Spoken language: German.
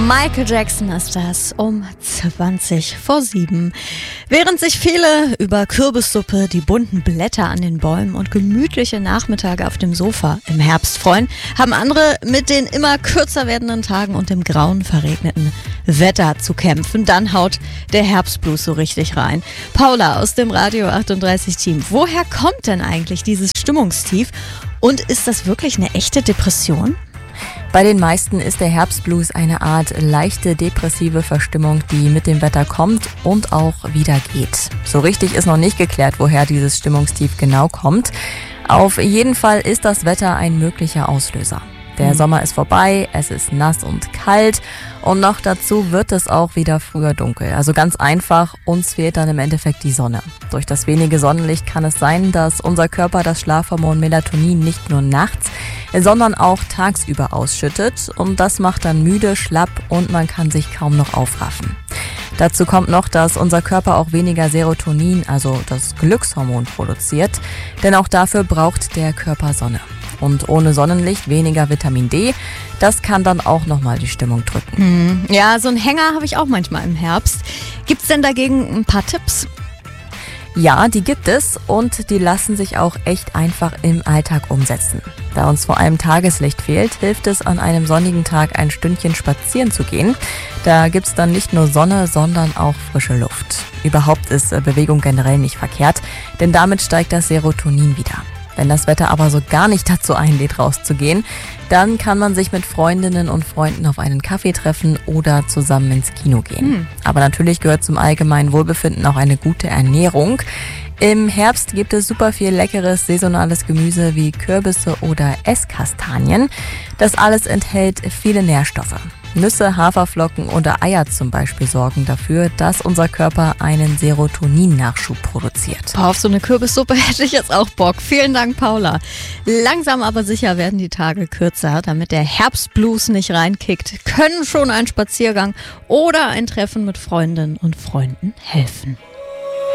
Michael Jackson ist das um 7:20. Während sich viele über Kürbissuppe, die bunten Blätter an den Bäumen und gemütliche Nachmittage auf dem Sofa im Herbst freuen, haben andere mit den immer kürzer werdenden Tagen und dem grauen, verregneten Wetter zu kämpfen. Dann haut der Herbstblues so richtig rein. Paula aus dem Radio 38 Team, woher kommt denn eigentlich dieses Stimmungstief? Und ist das wirklich eine echte Depression? Bei den meisten ist der Herbstblues eine Art leichte depressive Verstimmung, die mit dem Wetter kommt und auch wieder geht. So richtig ist noch nicht geklärt, woher dieses Stimmungstief genau kommt. Auf jeden Fall ist das Wetter ein möglicher Auslöser. Der Sommer ist vorbei, es ist nass und kalt und noch dazu wird es auch wieder früher dunkel. Also ganz einfach, uns fehlt dann im Endeffekt die Sonne. Durch das wenige Sonnenlicht kann es sein, dass unser Körper das Schlafhormon Melatonin nicht nur nachts, sondern auch tagsüber ausschüttet. Und das macht dann müde, schlapp und man kann sich kaum noch aufraffen. Dazu kommt noch, dass unser Körper auch weniger Serotonin, also das Glückshormon, produziert. Denn auch dafür braucht der Körper Sonne. Und ohne Sonnenlicht weniger Vitamin D. Das kann dann auch nochmal die Stimmung drücken. Ja, so einen Hänger habe ich auch manchmal im Herbst. Gibt's denn dagegen ein paar Tipps? Ja, die gibt es und die lassen sich auch echt einfach im Alltag umsetzen. Da uns vor allem Tageslicht fehlt, hilft es an einem sonnigen Tag ein Stündchen spazieren zu gehen. Da gibt's dann nicht nur Sonne, sondern auch frische Luft. Überhaupt ist Bewegung generell nicht verkehrt, denn damit steigt das Serotonin wieder. Wenn das Wetter aber so gar nicht dazu einlädt, rauszugehen, dann kann man sich mit Freundinnen und Freunden auf einen Kaffee treffen oder zusammen ins Kino gehen. Aber natürlich gehört zum allgemeinen Wohlbefinden auch eine gute Ernährung. Im Herbst gibt es super viel leckeres saisonales Gemüse wie Kürbisse oder Esskastanien. Das alles enthält viele Nährstoffe. Nüsse, Haferflocken oder Eier zum Beispiel sorgen dafür, dass unser Körper einen Serotonin-Nachschub produziert. Auf so eine Kürbissuppe hätte ich jetzt auch Bock. Vielen Dank, Paula. Langsam aber sicher werden die Tage kürzer. Damit der Herbstblues nicht reinkickt, können schon ein Spaziergang oder ein Treffen mit Freundinnen und Freunden helfen.